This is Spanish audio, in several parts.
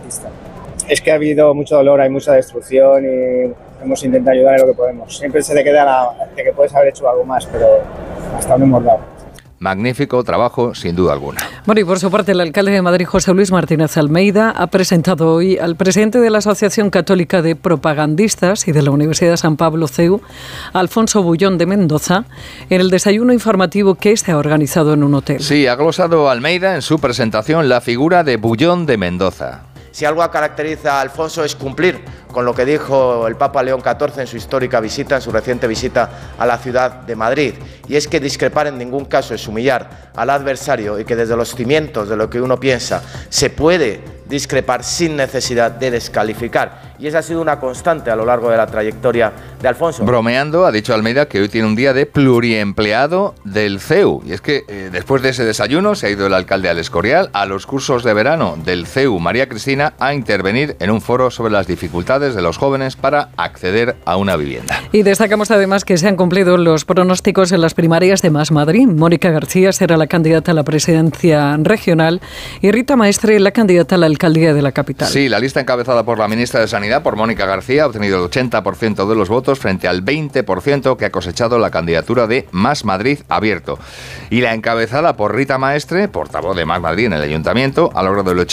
artista. Es que ha habido mucho dolor, hay mucha destrucción y hemos intentado ayudar en lo que podemos. Siempre se te queda de que puedes haber hecho algo más, pero hasta ahora no hemos dado. Magnífico trabajo, sin duda alguna. Bueno, y por su parte, el alcalde de Madrid, José Luis Martínez Almeida, ha presentado hoy al presidente de la Asociación Católica de Propagandistas y de la Universidad San Pablo CEU, Alfonso Bullón de Mendoza, en el desayuno informativo que se ha organizado en un hotel. Sí, ha glosado Almeida en su presentación la figura de Bullón de Mendoza. Si algo caracteriza a Alfonso es cumplir con lo que dijo el Papa León XIV en su histórica visita, en su reciente visita a la ciudad de Madrid, y es que discrepar en ningún caso es humillar al adversario y que desde los cimientos de lo que uno piensa se puede discrepar sin necesidad de descalificar. Y esa ha sido una constante a lo largo de la trayectoria de Alfonso. Bromeando, ha dicho Almeida que hoy tiene un día de pluriempleado del CEU. Y es que después de ese desayuno se ha ido el alcalde al Escorial a los cursos de verano del CEU María Cristina a intervenir en un foro sobre las dificultades de los jóvenes para acceder a una vivienda. Y destacamos además que se han cumplido los pronósticos en las primarias de Más Madrid. Mónica García será la candidata a la presidencia regional y Rita Maestre la candidata a la alcaldía de la capital. Sí, la lista encabezada por la ministra de Sanidad, por Mónica García, ha obtenido el 80% de los votos frente al 20% que ha cosechado la candidatura de Más Madrid Abierto. Y la encabezada por Rita Maestre, portavoz de Más Madrid en el ayuntamiento, ha logrado el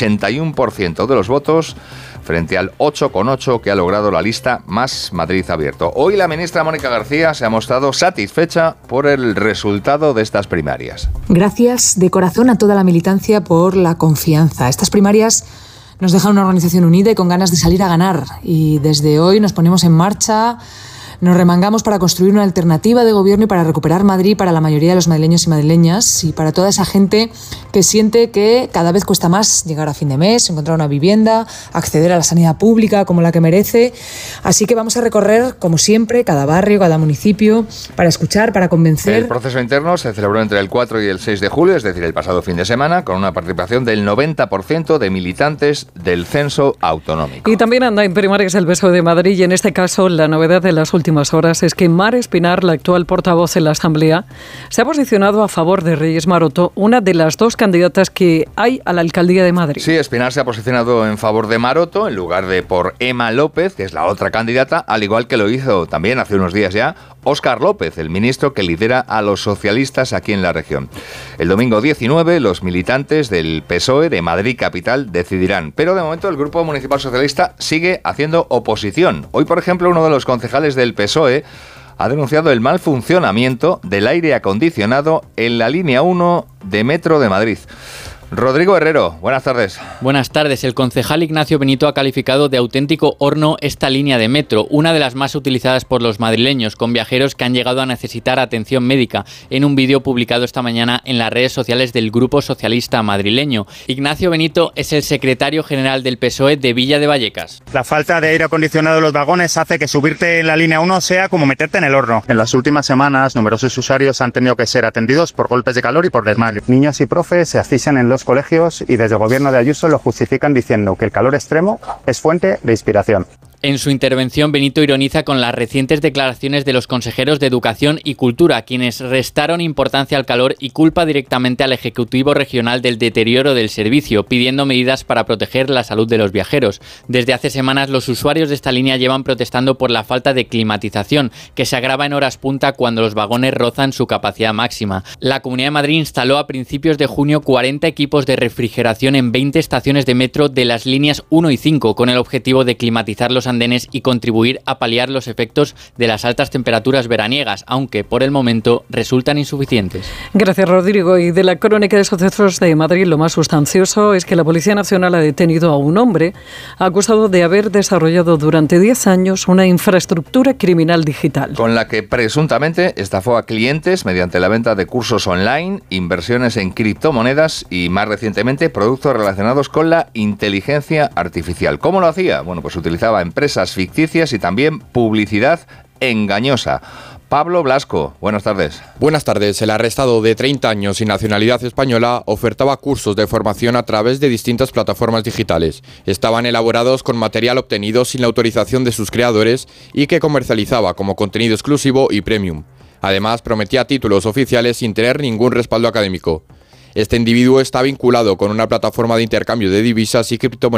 81% de los votos frente al 8,8% que ha logrado la lista Más Madrid Abierto. Hoy la ministra Mónica García se ha mostrado satisfecha por el resultado de estas primarias. Gracias de corazón a toda la militancia por la confianza. Estas primarias nos dejan una organización unida y con ganas de salir a ganar. Y desde hoy nos ponemos en marcha, nos remangamos para construir una alternativa de gobierno y para recuperar Madrid para la mayoría de los madrileños y madrileñas y para toda esa gente que siente que cada vez cuesta más llegar a fin de mes, encontrar una vivienda, acceder a la sanidad pública como la que merece. Así que vamos a recorrer, como siempre, cada barrio, cada municipio, para escuchar, para convencer. El proceso interno se celebró entre el 4 y el 6 de julio, es decir, el pasado fin de semana, con una participación del 90% de militantes del censo autonómico. Y también anda en primarias el PSOE de Madrid y en este caso la novedad de las últimas horas es que Mar Espinar, la actual portavoz en la Asamblea, se ha posicionado a favor de Reyes Maroto, una de las dos candidatas que hay a la alcaldía de Madrid. Sí, Espinar se ha posicionado en favor de Maroto en lugar de por Emma López, que es la otra candidata, al igual que lo hizo también hace unos días ya Óscar López, el ministro que lidera a los socialistas aquí en la región. El domingo 19 los militantes del PSOE de Madrid Capital decidirán, pero de momento el Grupo Municipal Socialista sigue haciendo oposición. Hoy, por ejemplo, uno de los concejales del PSOE ha denunciado el mal funcionamiento del aire acondicionado en la línea 1 de Metro de Madrid. Rodrigo Herrero, buenas tardes. Buenas tardes. El concejal Ignacio Benito ha calificado de auténtico horno esta línea de metro, una de las más utilizadas por los madrileños, con viajeros que han llegado a necesitar atención médica, en un vídeo publicado esta mañana en las redes sociales del Grupo Socialista madrileño. Ignacio Benito es el secretario general del PSOE de Villa de Vallecas. La falta de aire acondicionado en los vagones hace que subirte en la línea 1 sea como meterte en el horno. En las últimas semanas, numerosos usuarios han tenido que ser atendidos por golpes de calor y por desmayo. Niños y profes se asfixian en los colegios y desde el gobierno de Ayuso lo justifican diciendo que el calor extremo es fuente de inspiración. En su intervención, Benito ironiza con las recientes declaraciones de los consejeros de Educación y Cultura, quienes restaron importancia al calor y culpa directamente al Ejecutivo Regional del deterioro del servicio, pidiendo medidas para proteger la salud de los viajeros. Desde hace semanas, los usuarios de esta línea llevan protestando por la falta de climatización, que se agrava en horas punta cuando los vagones rozan su capacidad máxima. La Comunidad de Madrid instaló a principios de junio 40 equipos de refrigeración en 20 estaciones de metro de las líneas 1 y 5, con el objetivo de climatizar los andenes y contribuir a paliar los efectos de las altas temperaturas veraniegas, aunque por el momento resultan insuficientes. Gracias, Rodrigo. Y de la crónica de sucesos de Madrid, lo más sustancioso es que la Policía Nacional ha detenido a un hombre acusado de haber desarrollado durante 10 años una infraestructura criminal digital, con la que presuntamente estafó a clientes mediante la venta de cursos online, inversiones en criptomonedas y, más recientemente, productos relacionados con la inteligencia artificial. ¿Cómo lo hacía? Bueno, pues utilizaba empresas ficticias y también publicidad engañosa. Pablo Blasco, buenas tardes. Buenas tardes. El arrestado de 30 años y nacionalidad española ofertaba cursos de formación a través de distintas plataformas digitales. Estaban elaborados con material obtenido sin la autorización de sus creadores y que comercializaba como contenido exclusivo y premium. Además, prometía títulos oficiales sin tener ningún respaldo académico. Este individuo está vinculado con una plataforma de intercambio de divisas y criptomonedas